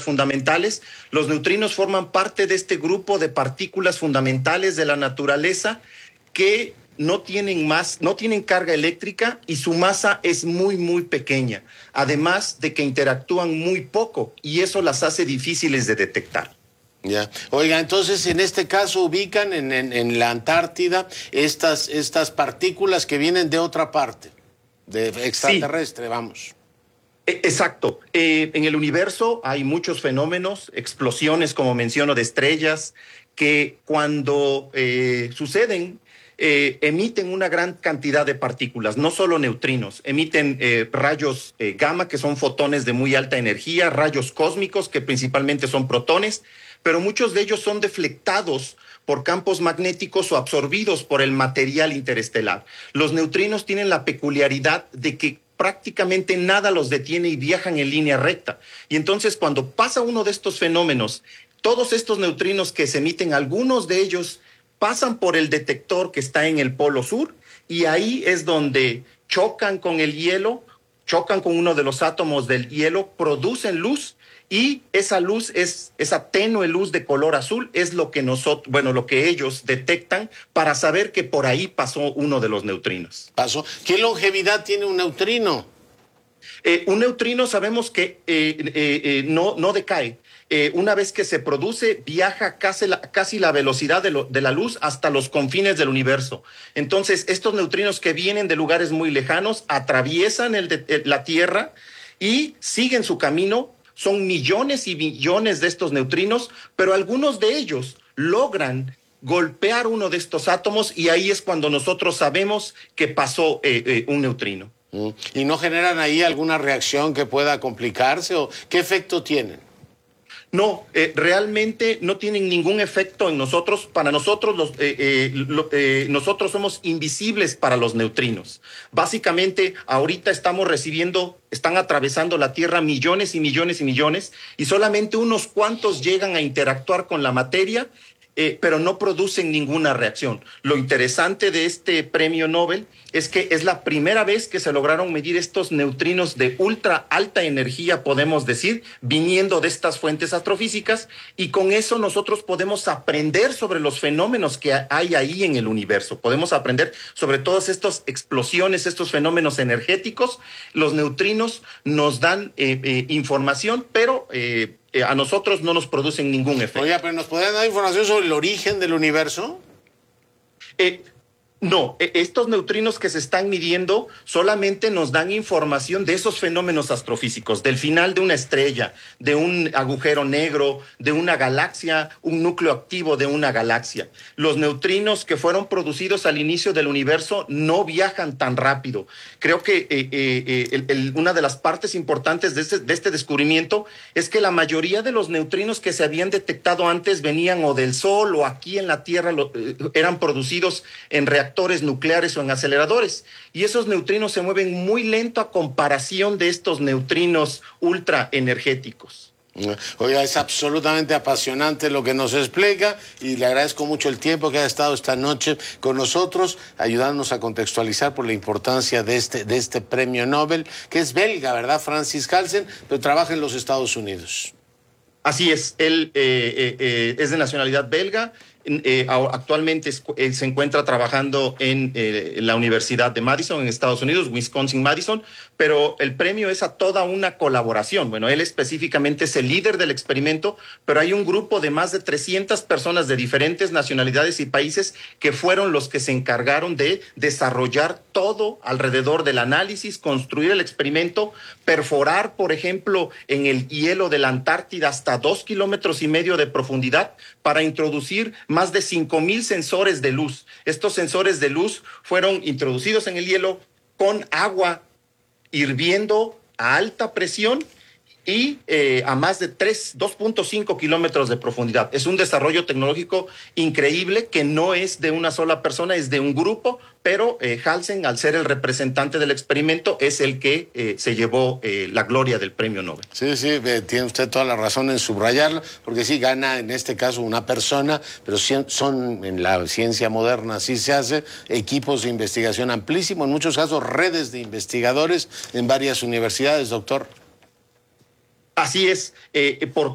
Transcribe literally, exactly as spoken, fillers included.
fundamentales. Los neutrinos forman parte de este grupo de partículas fundamentales de la naturaleza que no tienen más, no tienen carga eléctrica y su masa es muy, muy pequeña. Además de que interactúan muy poco y eso las hace difíciles de detectar. Ya. Oiga, entonces en este caso ubican en, en, en la Antártida estas, estas partículas que vienen de otra parte, de extraterrestre, sí. Vamos. Exacto. Eh, en el universo hay muchos fenómenos, explosiones, como menciono, de estrellas, que cuando eh, suceden, eh, emiten una gran cantidad de partículas, no solo neutrinos, emiten eh, rayos eh, gamma, que son fotones de muy alta energía, rayos cósmicos, que principalmente son protones, pero muchos de ellos son deflectados por campos magnéticos o absorbidos por el material interestelar. Los neutrinos tienen la peculiaridad de que prácticamente nada los detiene y viajan en línea recta. Y entonces cuando pasa uno de estos fenómenos, todos estos neutrinos que se emiten, algunos de ellos pasan por el detector que está en el polo sur y ahí es donde chocan con el hielo, chocan con uno de los átomos del hielo, producen luz y esa luz, es esa tenue luz de color azul, es lo que nosotros, bueno, lo que ellos detectan para saber que por ahí pasó uno de los neutrinos. Pasó. ¿Qué longevidad tiene un neutrino? Eh, un neutrino sabemos que eh, eh, eh, no, no decae. Eh, una vez que se produce, viaja casi la, casi la velocidad de, lo, de la luz hasta los confines del universo. Entonces, estos neutrinos que vienen de lugares muy lejanos atraviesan el de, el, la Tierra y siguen su camino. Son millones y millones de estos neutrinos, pero algunos de ellos logran golpear uno de estos átomos y ahí es cuando nosotros sabemos que pasó eh, eh, un neutrino. ¿Y no generan ahí alguna reacción que pueda complicarse o qué efecto tienen? No, eh, realmente no tienen ningún efecto en nosotros. Para nosotros, los, eh, eh, lo, eh, nosotros somos invisibles para los neutrinos. Básicamente, ahorita estamos recibiendo, están atravesando la Tierra millones y millones y millones, y solamente unos cuantos llegan a interactuar con la materia, eh, pero no producen ninguna reacción. Lo interesante de este premio Nobel es que es la primera vez que se lograron medir estos neutrinos de ultra alta energía, podemos decir, viniendo de estas fuentes astrofísicas, y con eso nosotros podemos aprender sobre los fenómenos que hay ahí en el universo. Podemos aprender sobre todas estas explosiones, estos fenómenos energéticos. Los neutrinos nos dan eh, eh, información, pero eh, eh, a nosotros no nos producen ningún efecto. Oye, pero ¿nos podrían dar información sobre el origen del universo? Eh, No, estos neutrinos que se están midiendo solamente nos dan información de esos fenómenos astrofísicos, del final de una estrella, de un agujero negro, de una galaxia, un núcleo activo de una galaxia. Los neutrinos que fueron producidos al inicio del universo no viajan tan rápido. Creo que eh, eh, el, el, una de las partes importantes de este, de este descubrimiento es que la mayoría de los neutrinos que se habían detectado antes venían o del Sol o aquí en la Tierra, lo, eh, eran producidos en reactores nucleares o en aceleradores, y esos neutrinos se mueven muy lento a comparación de estos neutrinos ultra energéticos. Oiga, es absolutamente apasionante lo que nos explica y le agradezco mucho el tiempo que ha estado esta noche con nosotros, ayudándonos a contextualizar por la importancia de este, de este premio Nobel, que es belga, ¿verdad? Francis Halsen, pero trabaja en los Estados Unidos. Así es, él eh, eh, eh, es de nacionalidad belga. Eh, actualmente es, eh, se encuentra trabajando en eh, la Universidad de Madison, en Estados Unidos, Wisconsin-Madison, pero el premio es a toda una colaboración. Bueno, él específicamente es el líder del experimento, pero hay un grupo de más de trescientas personas de diferentes nacionalidades y países que fueron los que se encargaron de desarrollar todo alrededor del análisis, construir el experimento, perforar, por ejemplo, en el hielo de la Antártida hasta dos kilómetros y medio de profundidad para introducir más de cinco mil sensores de luz. Estos sensores de luz fueron introducidos en el hielo con agua hirviendo a alta presión y eh, a más de dos punto cinco kilómetros de profundidad. Es un desarrollo tecnológico increíble que no es de una sola persona, es de un grupo, pero eh, Halsen, al ser el representante del experimento, es el que eh, se llevó eh, la gloria del premio Nobel. Sí, sí, eh, tiene usted toda la razón en subrayarlo, porque sí gana en este caso una persona, pero son en la ciencia moderna, así se hace, equipos de investigación amplísimos, en muchos casos redes de investigadores en varias universidades, doctor. Así es, eh, por